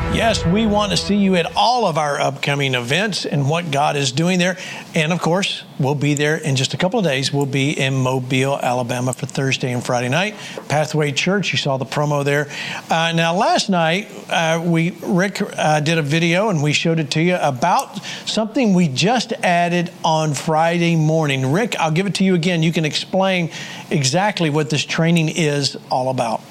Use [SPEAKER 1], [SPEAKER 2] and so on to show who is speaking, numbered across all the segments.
[SPEAKER 1] Yes, we want to see you at all of our upcoming events and what God is doing there. And, of course, we'll be there in just a couple of days. We'll be in Mobile, Alabama for Thursday and Friday night. Pathway Church, you saw the promo there. Now, last night, Rick did a video, and we showed it to you about something we just added on Friday morning. Rick, I'll give it to you again. You can explain exactly what this training is all about.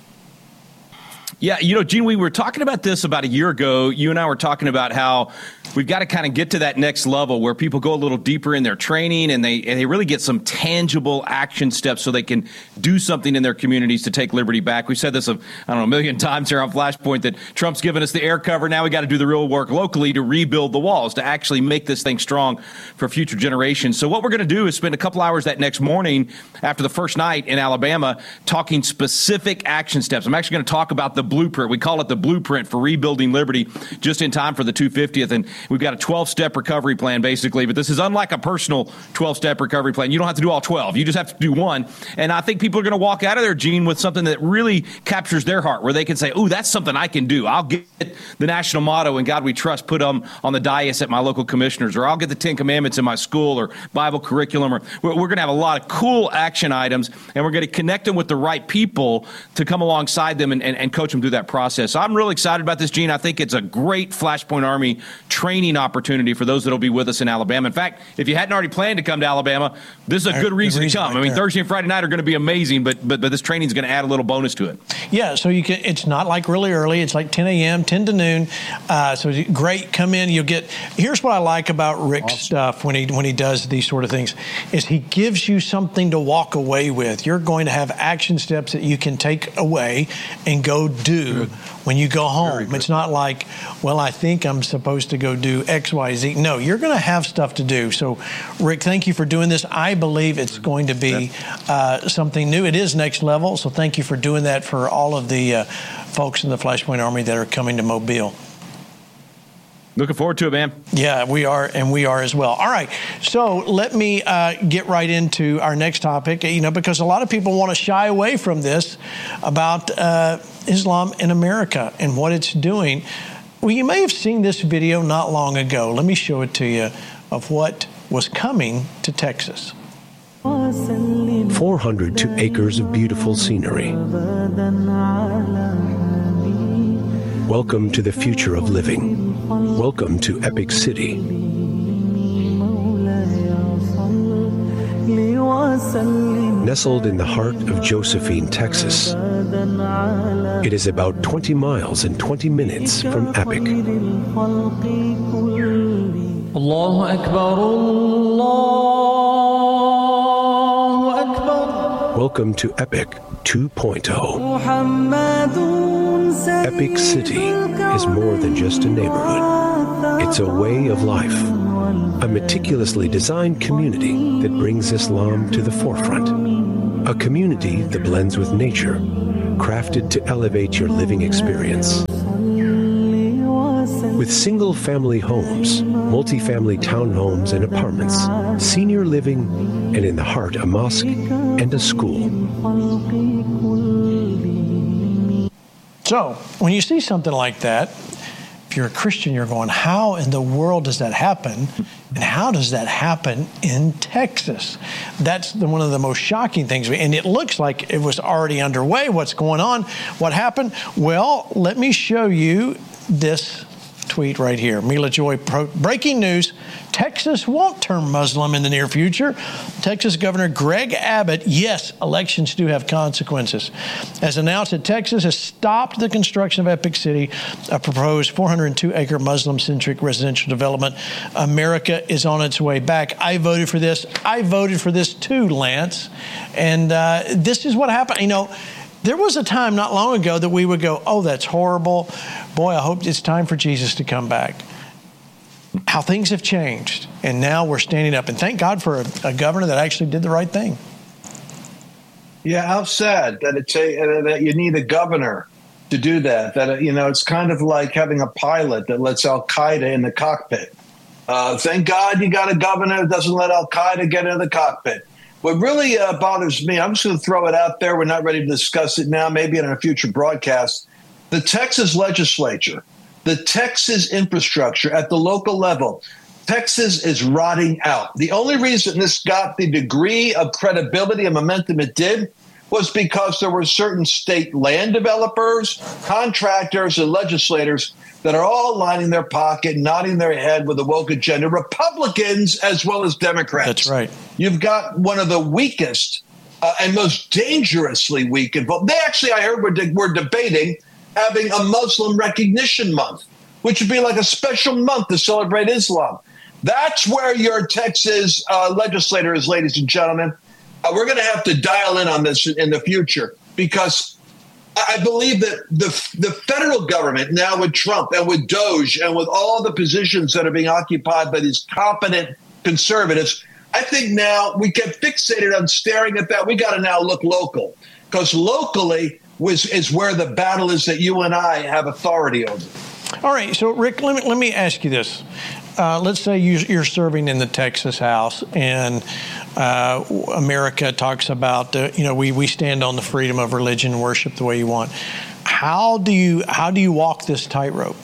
[SPEAKER 2] Yeah, Gene, we were talking about this about a year ago. You and I were talking about how we've got to kind of get to that next level where people go a little deeper in their training and they really get some tangible action steps so they can do something in their communities to take liberty back. We've said this, a million times here on Flashpoint that Trump's given us the air cover. Now we got to do the real work locally to rebuild the walls, to actually make this thing strong for future generations. So what we're going to do is spend a couple hours that next morning after the first night in Alabama talking specific action steps. I'm actually going to talk about the blueprint. We call it the blueprint for rebuilding liberty just in time for the 250th. And we've got a 12-step recovery plan, basically. But this is unlike a personal 12-step recovery plan. You don't have to do all 12. You just have to do one. And I think people are going to walk out of there, Gene, with something that really captures their heart, where they can say, "Ooh, that's something I can do. I'll get the national motto, "In God We Trust," put on the dais at my local commissioners, or I'll get the 10 Commandments in my school or Bible curriculum. Or we're going to have a lot of cool action items, and we're going to connect them with the right people to come alongside them and coach them through that process. So I'm really excited about this, Gene. I think it's a great Flashpoint Army training opportunity for those that will be with us in Alabama. In fact, if you hadn't already planned to come to Alabama, this is a good reason to come. Right, Thursday and Friday night are going to be amazing, but this training is going to add a little bonus to it. Yeah, so it's not like really early. It's like 10 a.m., 10 to noon. So it's great. Come in. You'll get. Here's what I like about Rick's stuff when he does these sort of things is he gives you something to walk away with. You're going to have action steps that you can take away and go do when you go home. It's not like, well, I think I'm supposed to go do X, Y, Z. No, you're going to have stuff to do. So, Rick, thank you for doing this. I believe it's going to be something new. It is next level. So thank you for doing that for all of the folks in the Flashpoint Army that are coming to Mobile. Looking forward to it, man. Yeah, we are, and we are as well. All right, so let me get right into our next topic, because a lot of people want to shy away from this about Islam in America and what it's doing. Well, you may have seen this video not long ago. Let me show it to you of what was coming to Texas.
[SPEAKER 3] 402 acres of beautiful scenery. Welcome to the future of living. Welcome to Epic City. Nestled in the heart of Josephine, Texas, it is about 20 miles and 20 minutes from Epic. Allahu Akbar, Allahu Akbar. Welcome to Epic 2.0. Epic City is more than just a neighborhood. It's a way of life, a meticulously designed community that brings Islam to the forefront, a community that blends with nature, crafted to elevate your living experience. With single-family homes, multi-family townhomes and apartments, senior living, and in the heart a mosque and a school.
[SPEAKER 1] So, when you see something like that, if you're a Christian, you're going, how in the world does that happen? And how does that happen in Texas? That's one of the most shocking things. And it looks like it was already underway. What's going on? What happened? Well, let me show you this tweet right here. Mila Joy, breaking news. Texas won't turn Muslim in the near future. Texas Governor Greg Abbott, yes, elections do have consequences, has announced that Texas has stopped the construction of Epic City, a proposed 402-acre Muslim-centric residential development. America is on its way back. I voted for this. I voted for this too, Lance. And this is what happened. There was a time not long ago that we would go, oh, that's horrible. Boy, I hope it's time for Jesus to come back. How things have changed. And now we're standing up. And thank God for a governor that actually did the right thing.
[SPEAKER 4] Yeah, how sad that that you need a governor to do that. That, it's kind of like having a pilot that lets Al-Qaeda in the cockpit. Thank God you got a governor that doesn't let Al-Qaeda get into the cockpit. What really bothers me, I'm just going to throw it out there. We're not ready to discuss it now, maybe in a future broadcast. The Texas legislature the Texas infrastructure at the local level, Texas is rotting out. The only reason this got the degree of credibility and momentum it did was because there were certain state land developers, contractors, and legislators that are all lining their pocket, nodding their head with a woke agenda, Republicans as well as Democrats.
[SPEAKER 1] That's right.
[SPEAKER 4] You've got one of the weakest and most dangerously weak involved. They actually, I heard, we're debating having a Muslim Recognition Month, which would be like a special month to celebrate Islam. That's where your Texas legislator is, ladies and gentlemen. We're going to have to dial in on this in the future, because I believe that the federal government now with Trump and with Doge and with all the positions that are being occupied by these competent conservatives, I think now we get fixated on staring at that. We got to now look local, because locally is where the battle is that you and I have authority over.
[SPEAKER 1] All right. So, Rick, let me ask you this. Let's say you're serving in the Texas House, and America talks about, we stand on the freedom of religion and worship the way you want. How do you walk this tightrope?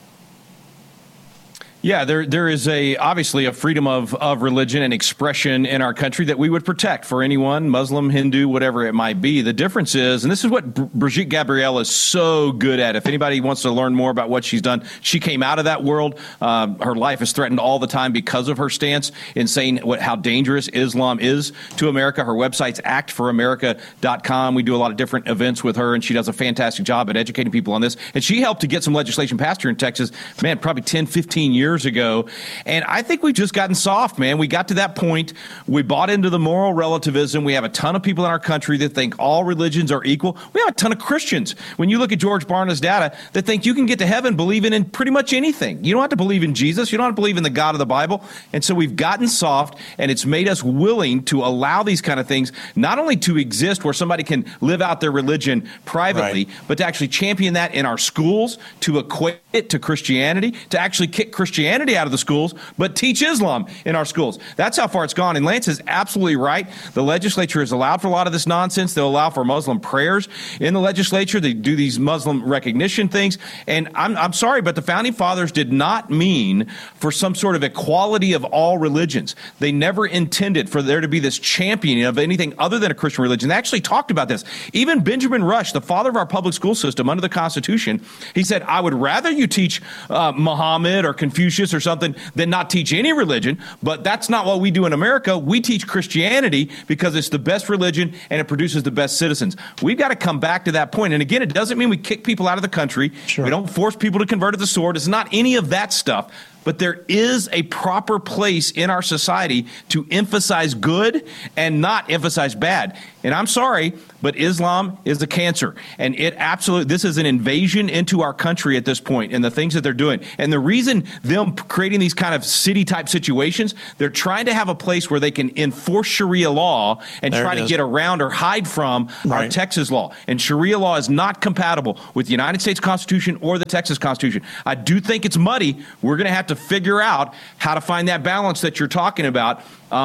[SPEAKER 2] Yeah, there is obviously a freedom of religion and expression in our country that we would protect for anyone, Muslim, Hindu, whatever it might be. The difference is, and this is what Brigitte Gabriel is so good at. If anybody wants to learn more about what she's done, she came out of that world. Her life is threatened all the time because of her stance in saying how dangerous Islam is to America. Her website's actforamerica.com. We do a lot of different events with her, and she does a fantastic job at educating people on this. And she helped to get some legislation passed here in Texas, probably 10, 15 years ago. And I think we've just gotten soft, man. We got to that point. We bought into the moral relativism. We have a ton of people in our country that think all religions are equal. We have a ton of Christians, when you look at George Barna's data, that think you can get to heaven believing in pretty much anything. You don't have to believe in Jesus. You don't have to believe in the God of the Bible. And so we've gotten soft, and it's made us willing to allow these kind of things, not only to exist where somebody can live out their religion privately, right, but to actually champion that in our schools, to equate it to Christianity, to actually kick Christianity out of the schools, but teach Islam in our schools. That's how far it's gone. And Lance is absolutely right. The legislature has allowed for a lot of this nonsense. They'll allow for Muslim prayers in the legislature. They do these Muslim recognition things. And I'm sorry, but the founding fathers did not mean for some sort of equality of all religions. They never intended for there to be this championing of anything other than a Christian religion. They actually talked about this. Even Benjamin Rush, the father of our public school system under the Constitution, he said, I would rather you teach Muhammad or Confucius or something than not teach any religion. But that's not what we do in America. We teach Christianity because it's the best religion and it produces the best citizens. We've got to come back to that point. And again, it doesn't mean we kick people out of the country. Sure. We don't force people to convert to the sword. It's not any of that stuff. But there is a proper place in our society to emphasize good and not emphasize bad. And I'm sorry, but Islam is a cancer. And this is an invasion into our country at this point and the things that they're doing. And the reason them creating these kind of city-type situations, they're trying to have a place where they can enforce Sharia law and try to get around or hide from our Texas law. And Sharia law is not compatible with the United States Constitution or the Texas Constitution. I do think it's muddy. We're going to have to figure out how to find that balance that you're talking about.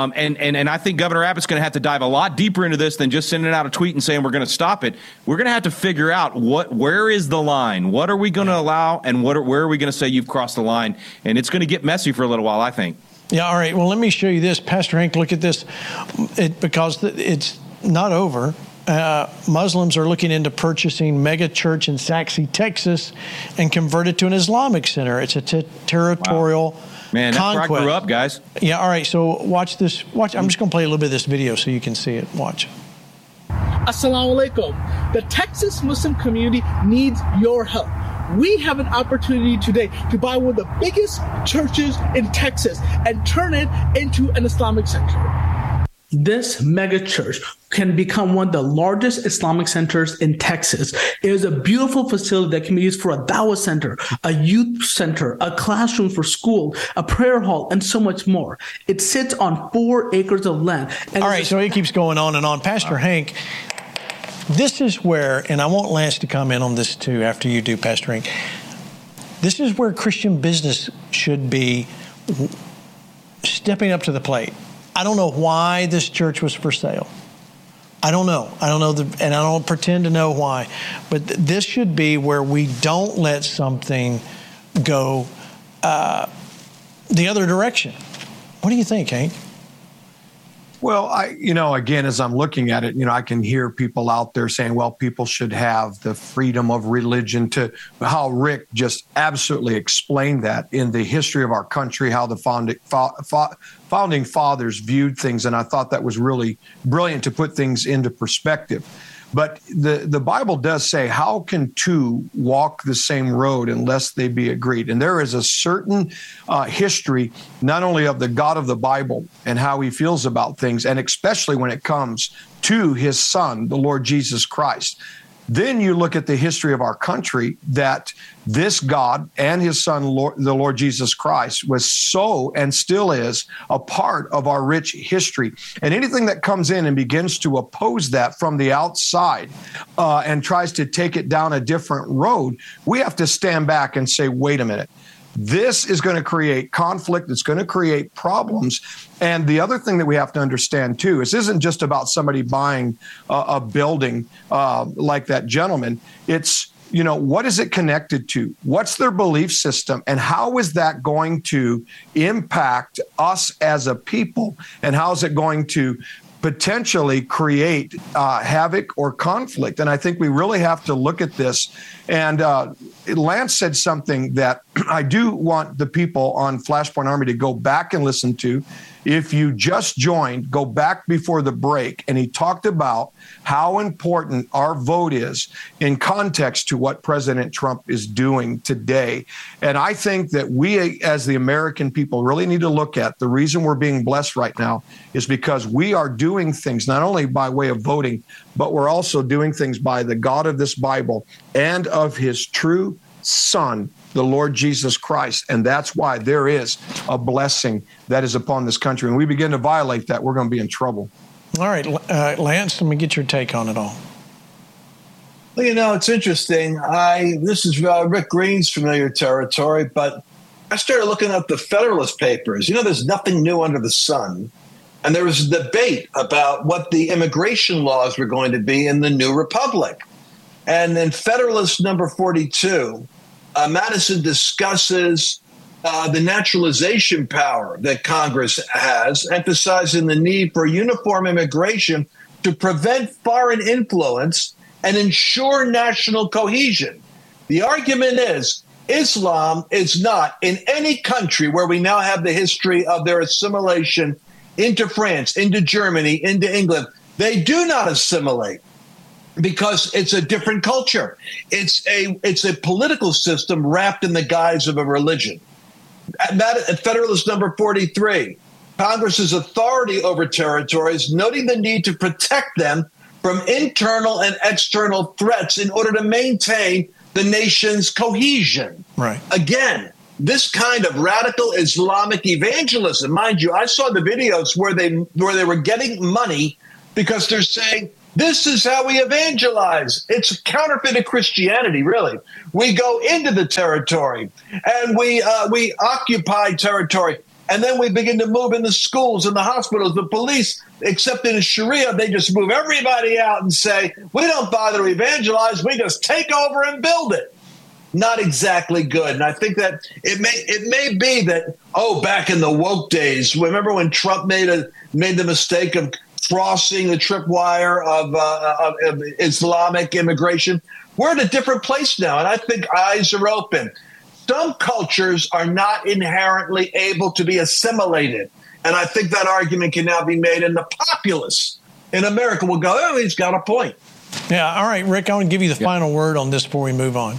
[SPEAKER 2] And I think Governor Abbott's going to have to dive a lot deeper into this than just sending out a tweet and saying we're going to stop it. We're going to have to figure out where is the line? What are we going to allow, and where are we going to say you've crossed the line? And it's going to get messy for a little while, I think. Yeah, all right. Well, let me show you this. Pastor Hank, look at this. Because it's not over. Muslims are looking into purchasing mega church in Saxe, Texas, and convert it to an Islamic center. It's a territorial Man, that's
[SPEAKER 1] conquest.
[SPEAKER 2] Where I grew up, guys.
[SPEAKER 1] Yeah, all right. So watch this. I'm just going to play a little bit of this video so you can see it. Watch.
[SPEAKER 5] Assalamu alaikum. The Texas Muslim community needs your help. We have an opportunity today to buy one of the biggest churches in Texas and turn it into an Islamic center. This mega church can become one of the largest Islamic centers in Texas. It is a beautiful facility that can be used for a dawah center, a youth center, a classroom for school, a prayer hall, and so much more. It sits on 4 acres of land. And all right, so it keeps going on and on. Pastor Hank, this is where, and I want Lance to comment on this too after you do, Pastor Hank. This is where Christian business should be stepping up to the plate. I don't know why this church was for sale. I don't know. And I don't pretend to know why. But this should be where we don't let something
[SPEAKER 1] go the other direction. What do you think, Hank?
[SPEAKER 6] Well, again, as I'm looking at it, I can hear people out there saying, well, people should have the freedom of religion, to how Rick just absolutely explained that in the history of our country, how the founding fathers viewed things. And I thought that was really brilliant to put things into perspective. But the Bible does say, how can two walk the same road unless they be agreed? And there is a certain history, not only of the God of the Bible and how he feels about things, and especially when it comes to his son, the Lord Jesus Christ. Then you look at the history of our country, that this God and his son, the Lord Jesus Christ, was so and still is a part of our rich history. And anything that comes in and begins to oppose that from the outside and tries to take it down a different road, we have to stand back and say, wait a minute. This is going to create conflict. It's going to create problems. And the other thing that we have to understand, too, is this isn't just about somebody buying a building like that gentleman. It's, what is it connected to? What's their belief system? And how is that going to impact us as a people? And how is it going to potentially create havoc or conflict? And I think we really have to look at this. And Lance said something that I do want the people on Flashpoint Army to go back and listen to. If you just joined, go back before the break. And he talked about how important our vote is in context to what President Trump is doing today. And I think that we, as the American people, really need to look at the reason we're being blessed right now is because we are doing things not only by way of voting, but we're also doing things by the God of this Bible and of his true Son, the Lord Jesus Christ. And that's why there is a blessing that is upon this country. When we begin to violate that, we're going to be in trouble.
[SPEAKER 1] All right, Lance, let me get your take on it all.
[SPEAKER 4] Well, it's interesting. This is Rick Green's familiar territory, but I started looking up the Federalist Papers. There's nothing new under the sun. And there was a debate about what the immigration laws were going to be in the new republic. And in Federalist number 42, Madison discusses the naturalization power that Congress has, emphasizing the need for uniform immigration to prevent foreign influence and ensure national cohesion. The argument is Islam is not in any country where we now have the history of their assimilation into France, into Germany, into England. They do not assimilate, because it's a different culture. It's a political system wrapped in the guise of a religion. At Federalist number 43, Congress's authority over territories, noting the need to protect them from internal and external threats in order to maintain the nation's cohesion.
[SPEAKER 1] Right.
[SPEAKER 4] Again, this kind of radical Islamic evangelism, mind you, I saw the videos where they were getting money because they're saying, this is how we evangelize. It's counterfeit of Christianity, really. We go into the territory and we occupy territory, and then we begin to move in the schools and the hospitals, the police, except in Sharia, they just move everybody out and say, we don't bother to evangelize, we just take over and build it. Not exactly good. And I think that it may be that, back in the woke days, remember when Trump made the mistake of crossing the tripwire of Islamic immigration? We're in a different place now, and I think eyes are open. Some cultures are not inherently able to be assimilated, and I think that argument can now be made, and the populace in America will go, he's got a point.
[SPEAKER 1] Yeah, all right, Rick, I want to give you the final word on this before we move on.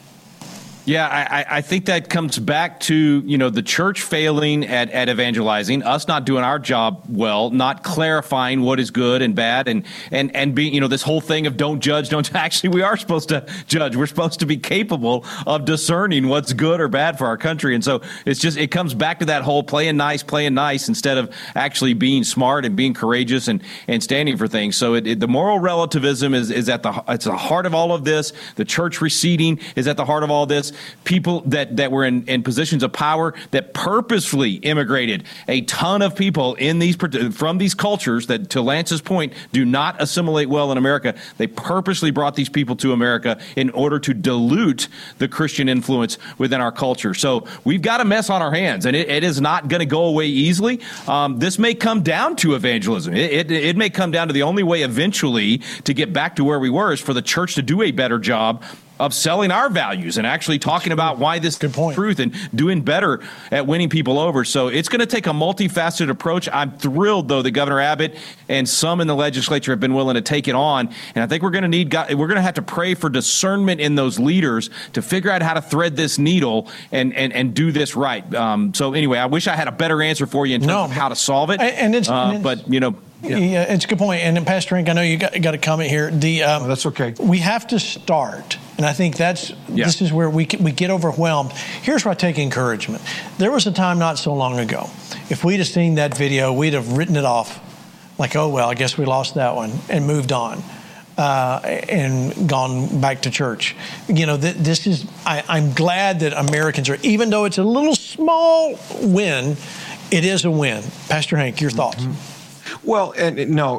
[SPEAKER 2] Yeah, I think that comes back to, the church failing at evangelizing, us not doing our job well, not clarifying what is good and bad, and being, this whole thing of don't judge, actually, we are supposed to judge. We're supposed to be capable of discerning what's good or bad for our country. And so it comes back to that whole playing nice instead of actually being smart and being courageous and standing for things. So the moral relativism is at the heart of all of this. The church receding is at the heart of all this. people that were in positions of power that purposefully immigrated a ton of people from these cultures that, to Lance's point, do not assimilate well in America. They purposely brought these people to America in order to dilute the Christian influence within our culture. So we've got a mess on our hands, and it is not going to go away easily. This may come down to evangelism. It may come down to the only way eventually to get back to where we were is for the church to do a better job of selling our values and actually talking about why this is truth and doing better at winning people over. So it's going to take a multifaceted approach. I'm thrilled, though, that Governor Abbott and some in the legislature have been willing to take it on. And I think we're going to have to pray for discernment in those leaders to figure out how to thread this needle and do this right. So anyway, I wish I had a better answer for you in terms of how to solve it.
[SPEAKER 1] Yeah, it's a good point. And Pastor Hank, I know you got a comment here.
[SPEAKER 6] That's okay.
[SPEAKER 1] We have to start, and I think this is where we get overwhelmed. Here's where I take encouragement. There was a time not so long ago, if we'd have seen that video, we'd have written it off like, oh, well, I guess we lost that one, and moved on. And gone back to church. I'm glad that Americans are, even though it's a little small win, it is a win. Pastor Hank, your thoughts?
[SPEAKER 6] Mm-hmm. Well, and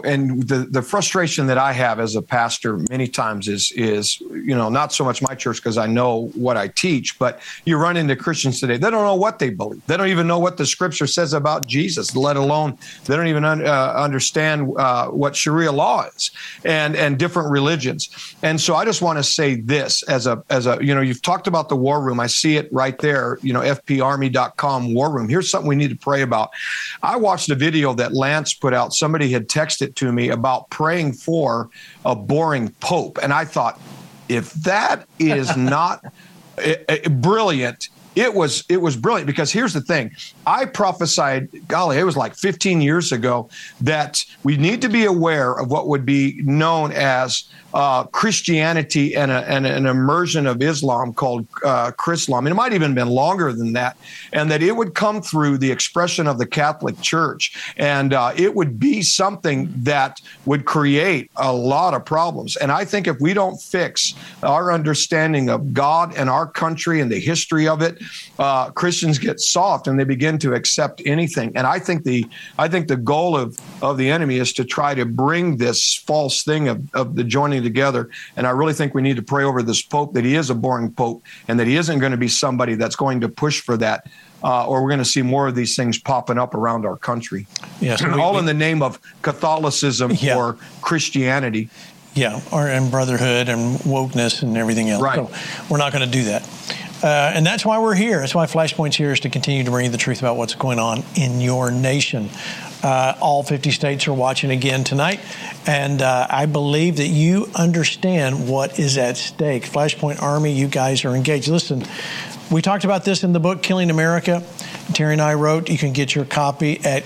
[SPEAKER 6] the frustration that I have as a pastor many times is not so much my church because I know what I teach, but you run into Christians today. They don't know what they believe. They don't even know what the scripture says about Jesus, let alone they don't even understand what Sharia law is and different religions. And so I just want to say this as a you've talked about the war room. I see it right there, fparmy.com war room. Here's something we need to pray about. I watched a video that Lance put out. Somebody had texted to me about praying for a boring pope. And I thought, if that is not brilliant, it was brilliant, because here's the thing. I prophesied, golly, it was like 15 years ago, that we need to be aware of what would be known as Christianity and an immersion of Islam called Chrislam. And it might even have been longer than that. And that it would come through the expression of the Catholic Church. And it would be something that would create a lot of problems. And I think if we don't fix our understanding of God and our country and the history of it, Christians get soft and they begin to accept anything. And I think the goal of the enemy is to try to bring this false thing of the joining together. And I really think we need to pray over this pope, that he is a boring pope and that he isn't going to be somebody that's going to push for that. Or we're going to see more of these things popping up around our country. Yes, all in the name of Catholicism or Christianity.
[SPEAKER 1] Yeah, and brotherhood and wokeness and everything else.
[SPEAKER 6] Right.
[SPEAKER 1] So we're not going to do that. And that's why we're here. That's why Flashpoint's here, is to continue to bring you the truth about what's going on in your nation. All 50 states are watching again tonight, and I believe that you understand what is at stake. Flashpoint Army, you guys are engaged. Listen, we talked about this in the book, Killing America. Terry and I wrote. You can get your copy at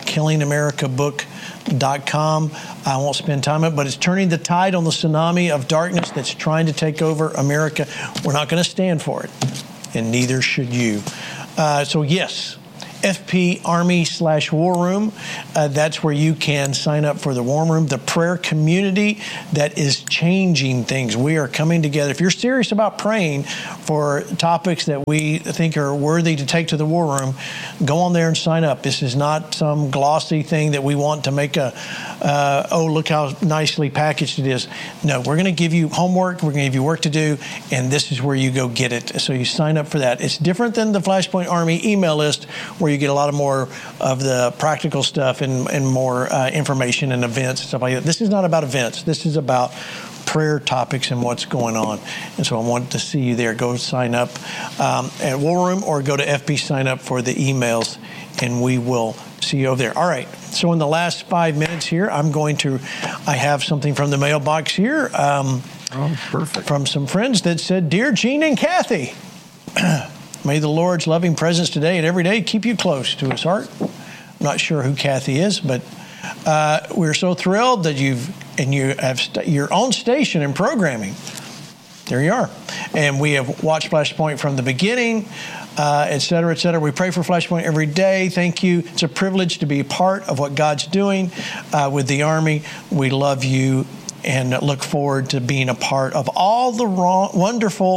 [SPEAKER 1] killingamericabook.com. I won't spend time on it, but it's turning the tide on the tsunami of darkness that's trying to take over America. We're not going to stand for it, and neither should you. So yes, FP Army/War Room. That's where you can sign up for the War Room, the prayer community that is changing things. We are coming together. If you're serious about praying for topics that we think are worthy to take to the War Room, go on there and sign up. This is not some glossy thing that we want to make look how nicely packaged it is. No, we're going to give you homework. We're going to give you work to do, and this is where you go get it. So you sign up for that. It's different than the Flashpoint Army email list, where you get a lot more of the practical stuff and more information and events and stuff like that. This is not about events. This is about prayer topics and what's going on. And so I want to see you there. Go sign up at War Room, or go to FB, sign up for the emails, and we will see you over there. All right. So in the last 5 minutes here, I have something from the mailbox here.
[SPEAKER 6] Perfect.
[SPEAKER 1] From some friends that said, "Dear Gene and Kathy, may the Lord's loving presence today and every day keep you close to his heart." I'm not sure who Kathy is, but we're so thrilled that you have your own station and programming. There you are. And we have watched Flashpoint from the beginning, et cetera, et cetera. We pray for Flashpoint every day. Thank you. It's a privilege to be a part of what God's doing with the Army. We love you and look forward to being a part of all the wonderful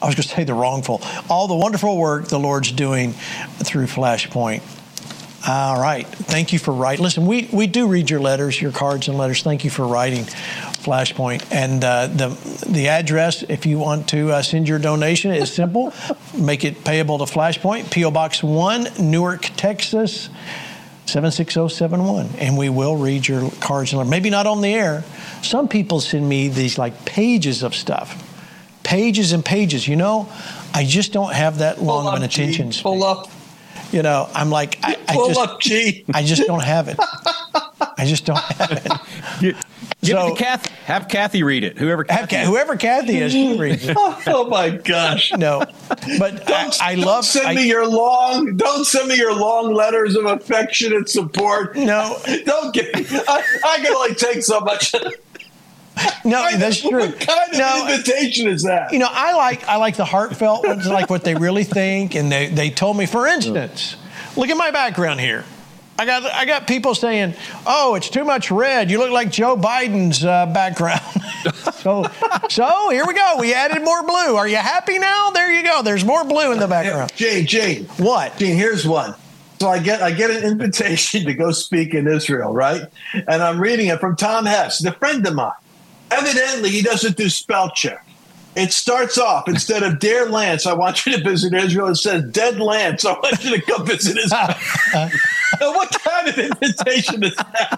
[SPEAKER 1] I was going to say the wrongful, all the wonderful work the Lord's doing through Flashpoint. All right. Thank you for writing. Listen, we do read your letters, your cards and letters. Thank you for writing Flashpoint. And the address, if you want to send your donation, is simple. Make it payable to Flashpoint, P.O. Box 1, Newark, Texas, 76071. And we will read your cards and letters. Maybe not on the air. Some people send me these like pages of stuff. Pages and pages. You know, I just don't have that long of an attention span.
[SPEAKER 4] Pull up.
[SPEAKER 1] You know, I'm like, I just don't have it. I just don't have it.
[SPEAKER 2] Give it to Kathy. Have Kathy read it. Whoever
[SPEAKER 1] Kathy is, she reads it.
[SPEAKER 4] Oh my gosh!
[SPEAKER 1] No, but
[SPEAKER 4] don't send me your long letters of affection and support.
[SPEAKER 1] No,
[SPEAKER 4] don't get. I can only take so much.
[SPEAKER 1] No, that's true.
[SPEAKER 4] What kind of invitation is that?
[SPEAKER 1] You know, I like the heartfelt ones, like what they really think, and they told me. For instance, look at my background here. I got people saying, "Oh, it's too much red. You look like Joe Biden's background." so here we go. We added more blue. Are you happy now? There you go. There's more blue in the background.
[SPEAKER 4] Gene.
[SPEAKER 1] What?
[SPEAKER 4] Gene, here's one. So I get an invitation to go speak in Israel, right? And I'm reading it from Tom Hess, a friend of mine. Evidently, he doesn't do spell check. It starts off, instead of Dear Lance, I want you to visit Israel, it says Dead Lance, I want you to come visit Israel. What kind of invitation is that?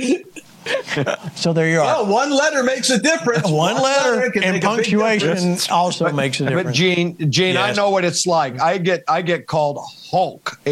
[SPEAKER 1] So there you are.
[SPEAKER 4] Well, one letter makes a difference.
[SPEAKER 1] One letter and punctuation also makes a difference.
[SPEAKER 6] But Gene, yes. I know what it's like. I get called Hulk,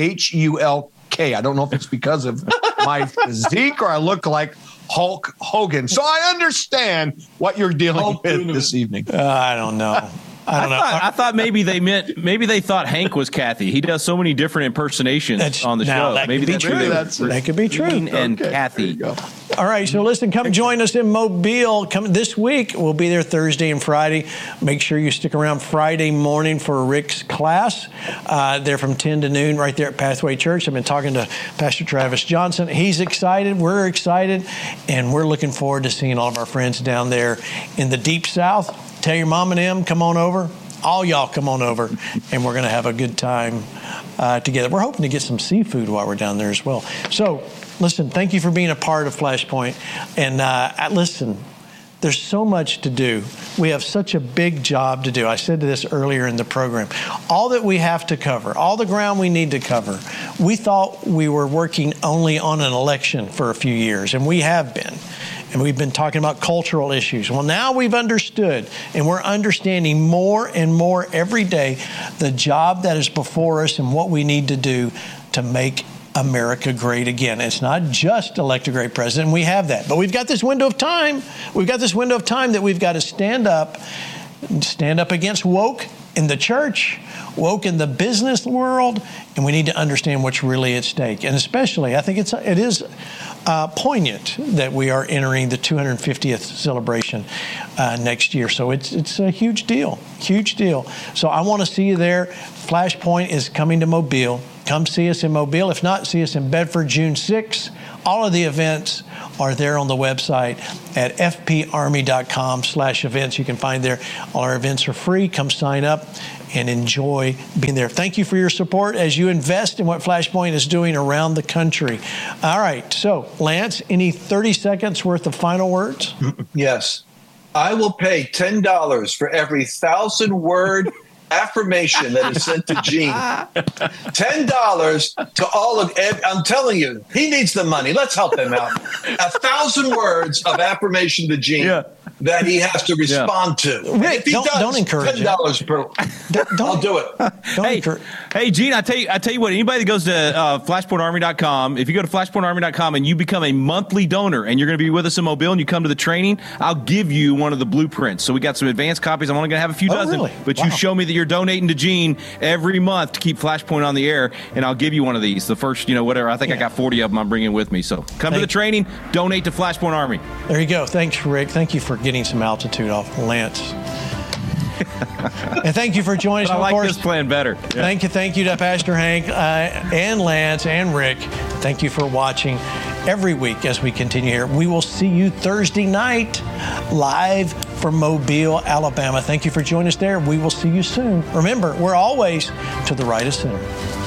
[SPEAKER 6] Hulk. I don't know if it's because of my physique or I look like Hulk Hogan. So I understand what you're dealing with this evening.
[SPEAKER 1] I don't know.
[SPEAKER 2] I thought maybe they thought Hank was Kathy. He does so many different impersonations on the show.
[SPEAKER 1] That could be true. That could be true.
[SPEAKER 2] And Kathy.
[SPEAKER 1] All right, so listen, come join us in Mobile. Come this week. We'll be there Thursday and Friday. Make sure you stick around Friday morning for Rick's class. They're from 10 to noon right there at Pathway Church. I've been talking to Pastor Travis Johnson. He's excited. We're excited. And we're looking forward to seeing all of our friends down there in the Deep South. Tell your mom and them, come on over. All y'all come on over, and we're going to have a good time together. We're hoping to get some seafood while we're down there as well. So, listen, thank you for being a part of Flashpoint. And listen, there's so much to do. We have such a big job to do. I said this earlier in the program. All that we have to cover, all the ground we need to cover, we thought we were working only on an election for a few years, and we have been. And we've been talking about cultural issues. Well, now we've understood, and we're understanding more and more every day the job that is before us and what we need to do to make America great again. It's not just elect a great president. We have that. But we've got this window of time. We've got this window of time that we've got to stand up against woke in the church, woke in the business world, and we need to understand what's really at stake. And especially, I think it is poignant that we are entering the 250th celebration next year. So it's a huge deal. So I want to see you there. Flashpoint is coming to Mobile. Come see us in Mobile. If not, see us in Bedford, June 6th. All of the events are there on the website at fparmy.com/events. You can find there. All our events are free. Come sign up and enjoy being there. Thank you for your support as you invest in what Flashpoint is doing around the country. All right. So, Lance, any 30 seconds worth of final words?
[SPEAKER 4] Yes. I will pay $10 for every 1,000-word affirmation that is sent to Gene. $10 to all of Ed. I'm telling you, he needs the money. Let's help him out. 1,000 words of affirmation to Gene that he has to respond to.
[SPEAKER 1] Rick,
[SPEAKER 4] if he
[SPEAKER 1] don't encourage
[SPEAKER 4] $10 per. I'll do it.
[SPEAKER 2] Hey, Gene, I tell you what. Anybody that goes to flashpointarmy.com, if you go to flashpointarmy.com and you become a monthly donor, and you're going to be with us in Mobile, and you come to the training, I'll give you one of the blueprints. So we got some advanced copies. I'm only going to have a few dozen,
[SPEAKER 1] really?
[SPEAKER 2] But you show me that you're donating to Gene every month to keep Flashpoint on the air, and I'll give you one of these. The first, whatever. I think I got 40 of them I'm bringing with me. So come to the training, donate to Flashpoint Army.
[SPEAKER 1] There you go. Thanks, Rick. Thank you for getting some altitude off Lance. And thank you for joining us.
[SPEAKER 2] I like
[SPEAKER 1] this
[SPEAKER 2] plan better. Yeah.
[SPEAKER 1] Thank you to Pastor Hank and Lance and Rick. Thank you for watching. every week as we continue here. We will see you Thursday night live from Mobile, Alabama. Thank you for joining us there. We will see you soon. Remember, we're always to the right of center.